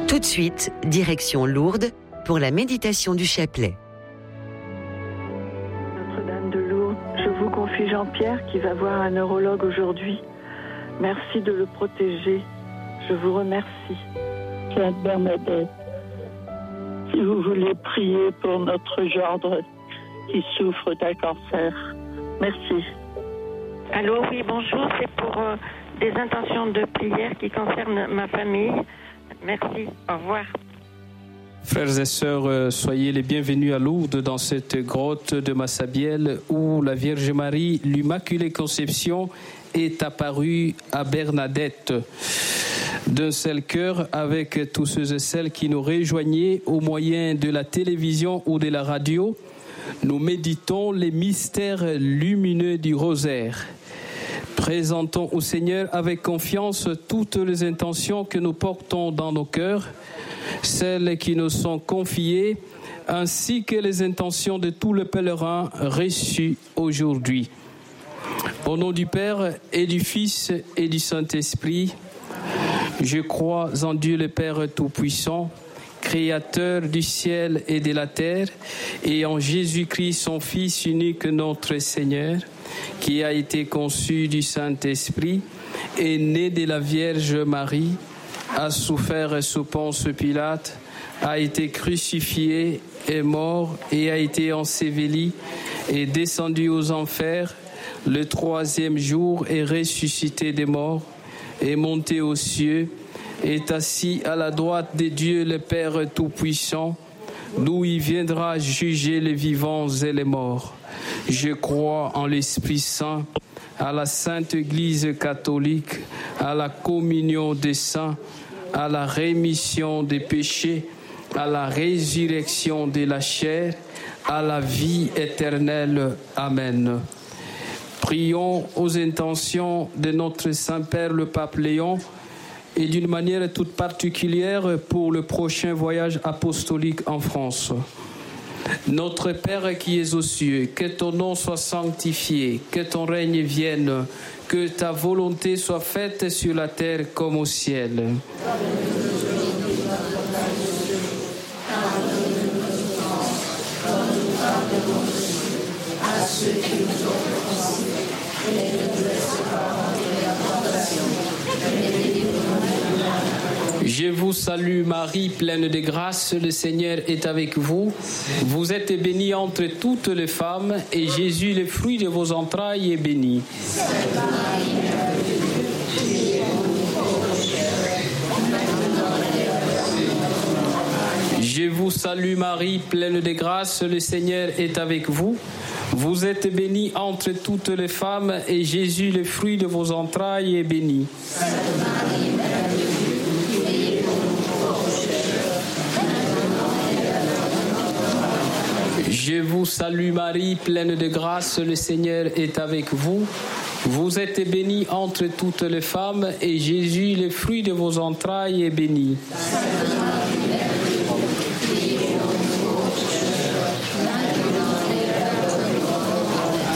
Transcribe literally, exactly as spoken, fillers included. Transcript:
Tout de suite, direction Lourdes pour la méditation du chapelet. Notre-Dame de Lourdes, je vous confie Jean-Pierre qui va voir un neurologue aujourd'hui. Merci de le protéger. Je vous remercie. Sainte Bernadette, si vous voulez prier pour notre gendre qui souffre d'un cancer. Merci. Allô, oui, bonjour. C'est pour euh, des intentions de prière qui concernent ma famille. Merci. Au revoir. Frères et sœurs, soyez les bienvenus à Lourdes dans cette grotte de Massabielle où la Vierge Marie, l'Immaculée Conception, est apparue à Bernadette. D'un seul cœur avec tous ceux et celles qui nous rejoignaient au moyen de la télévision ou de la radio, nous méditons les mystères lumineux du rosaire. Présentons au Seigneur avec confiance toutes les intentions que nous portons dans nos cœurs, celles qui nous sont confiées, ainsi que les intentions de tous les pèlerins reçus aujourd'hui. Au nom du Père et du Fils et du Saint-Esprit, je crois en Dieu le Père Tout-Puissant, Créateur du ciel et de la terre, et en Jésus-Christ, son Fils unique, notre Seigneur, qui a été conçu du Saint-Esprit, est né de la Vierge Marie, a souffert sous Ponce Pilate, a été crucifié, est mort et a été enseveli, est descendu aux enfers, le troisième jour est ressuscité des morts, est monté aux cieux, est assis à la droite de Dieu le Père Tout-Puissant, d'où il viendra juger les vivants et les morts. Je crois en l'Esprit Saint, à la Sainte Église catholique, à la communion des saints, à la rémission des péchés, à la résurrection de la chair, à la vie éternelle. Amen. Prions aux intentions de notre Saint-Père le Pape Léon et d'une manière toute particulière pour le prochain voyage apostolique en France. Notre Père qui es aux cieux, que ton nom soit sanctifié, que ton règne vienne, que ta volonté soit faite sur la terre comme au ciel. À ceux qui nous ont offensés, et ne nous laisse pas entrer en tentation, mais délivre-nous du mal. Je vous salue Marie, pleine de grâce, le Seigneur est avec vous. Vous êtes bénie entre toutes les femmes, et Jésus, le fruit de vos entrailles, est béni. Sainte Marie, Mère de Dieu, priez pour nous pauvres pécheurs, maintenant et à l'heure de notre mort. Je vous salue Marie, pleine de grâce, le Seigneur est avec vous. Vous êtes bénie entre toutes les femmes, et Jésus, le fruit de vos entrailles, est béni. Sainte Marie, Mère de Dieu, priez pour nous pauvres pécheurs, maintenant et à l'heure de notre mort. Je vous salue Marie, pleine de grâce, le Seigneur est avec vous. Vous êtes bénie entre toutes les femmes, et Jésus, le fruit de vos entrailles, est béni. Sainte Marie, Mère de